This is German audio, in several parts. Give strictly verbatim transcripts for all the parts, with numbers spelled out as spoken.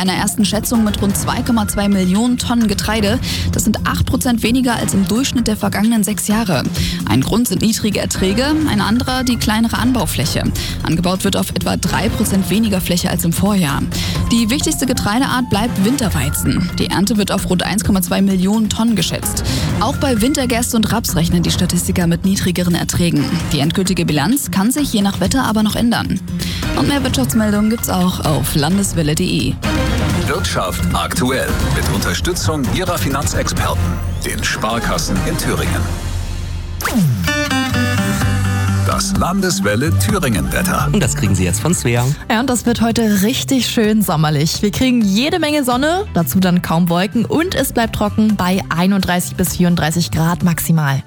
einer ersten Schätzung mit rund zwei Komma zwei Millionen Tonnen Getreide. Das sind acht Prozent weniger als im Durchschnitt der vergangenen sechs Jahre. Ein Grund sind niedrige Erträge, ein anderer die kleinere Anbaufläche. Angebaut wird auf etwa drei Prozent weniger Fläche als im Vorjahr. Die wichtigste Getreideart bleibt Winterweizen. Die Ernte wird auf rund eins Komma zwei Millionen Tonnen geschätzt. Auch bei Wintergerste und Raps rechnen die Statistiker mit niedrigeren Erträgen. Die endgültige Bilanz kann sich je nach Wetter aber noch ändern. Und mehr Wirtschaftsmeldungen gibt's auch auf landeswelle punkt de. Wirtschaft aktuell mit Unterstützung Ihrer Finanzexperten, den Sparkassen in Thüringen. Das Landeswelle Thüringen-Wetter. Und das kriegen Sie jetzt von Svea. Ja, und das wird heute richtig schön sommerlich. Wir kriegen jede Menge Sonne, dazu dann kaum Wolken und es bleibt trocken bei einunddreißig bis vierunddreißig Grad maximal.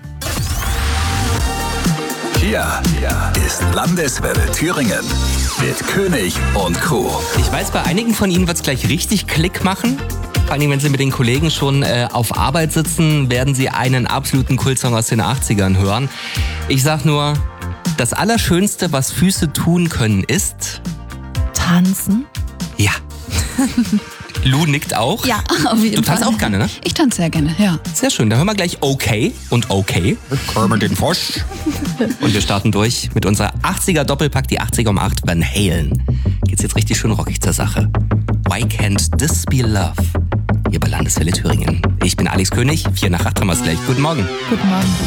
Hier, hier ist Landeswelle Thüringen mit König und Crew. Ich weiß, bei einigen von Ihnen wird es gleich richtig Klick machen. Vor allem, wenn Sie mit den Kollegen schon äh, auf Arbeit sitzen, werden Sie einen absoluten Kultsong aus den achtzigern hören. Ich sag nur, das Allerschönste, was Füße tun können, ist... Tanzen? Ja. Lu nickt auch. Ja, auf jeden Fall. Du tanzt auch gerne, ne? Ich tanze sehr gerne, ja. Sehr schön, dann hören wir gleich Okay und Okay. Kermit den Frosch. Und wir starten durch mit unserer achtziger Doppelpack, die achtziger um acht, Van Halen. Geht's jetzt richtig schön rockig zur Sache. Why can't this be love? Hier bei Landeswelle Thüringen. Ich bin Alex König, vier nach acht haben wir es gleich. Guten Morgen. Guten Morgen.